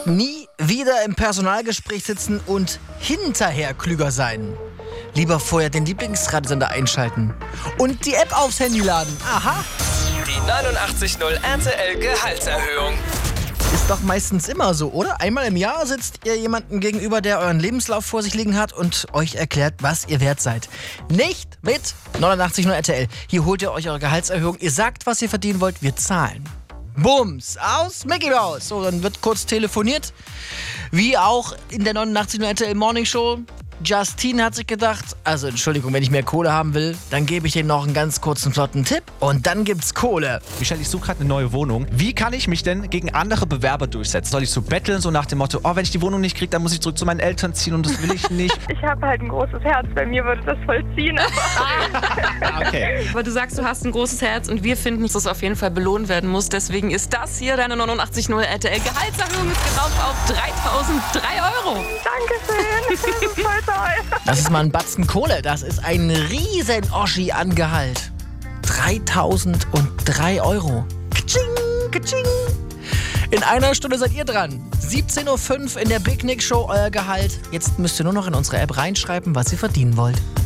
Nie wieder im Personalgespräch sitzen und hinterher klüger sein. Lieber vorher den Lieblingsradiosender einschalten und die App aufs Handy laden. Aha. Die 89.0 RTL Gehaltserhöhung. Ist doch meistens immer so, oder? Einmal im Jahr sitzt ihr jemandem gegenüber, der euren Lebenslauf vor sich liegen hat und euch erklärt, was ihr wert seid. Nicht mit 89.0 RTL. Hier holt ihr euch eure Gehaltserhöhung. Ihr sagt, was ihr verdienen wollt, wir zahlen. Bums, aus Mickey Mouse. So, dann wird kurz telefoniert. Wie auch in der 89.0 RTL Morning Show. Justine hat sich gedacht, also Entschuldigung, wenn ich mehr Kohle haben will, dann gebe ich ihm noch einen ganz kurzen, flotten Tipp und dann gibt's Kohle. Michelle, ich suche gerade eine neue Wohnung. Wie kann ich mich denn gegen andere Bewerber durchsetzen? Soll ich so betteln, so nach dem Motto, wenn ich die Wohnung nicht kriege, dann muss ich zurück zu meinen Eltern ziehen und das will ich nicht? Ich habe halt ein großes Herz, bei mir würde das vollziehen. Okay. Aber du sagst, du hast ein großes Herz und wir finden, dass das auf jeden Fall belohnt werden muss. Deswegen ist das hier deine 89.0 RTL Gehaltserhöhung ist gerauft auf 3.003 €. Dankeschön, das ist voll toll. Das ist mal ein Batzen Kohle, das ist ein riesen Oschi an Gehalt. 3.003 €. Katsching, katsching. In einer Stunde seid ihr dran. 17.05 Uhr in der Big Nick Show, euer Gehalt. Jetzt müsst ihr nur noch in unsere App reinschreiben, was ihr verdienen wollt.